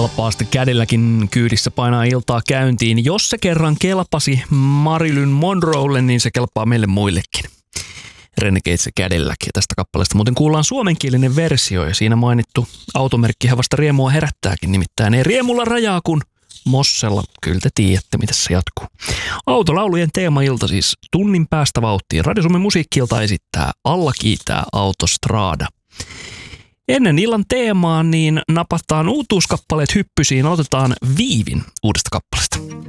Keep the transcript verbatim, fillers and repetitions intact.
kelpaa sitten kädelläkin kyydissä painaa iltaa käyntiin. Jos se kerran kelpasi Marilyn Monroelle, niin se kelpaa meille muillekin. Renegades kädelläkin. Ja tästä kappaleesta muuten kuullaan suomenkielinen versio ja siinä mainittu automerkkihän vasta riemua herättääkin. Nimittäin ei riemulla rajaa, kun Mossella. Kyllä te tiedätte, miten se jatkuu. Autolaulujen teemailta siis tunnin päästä vauhtiin. Radio Suomen musiikki-ilta esittää Alla kiitää Autostrada. Ennen illan teemaa niin napataan uutuuskappaleet hyppysiin. Otetaan Viivin uudesta kappaleesta.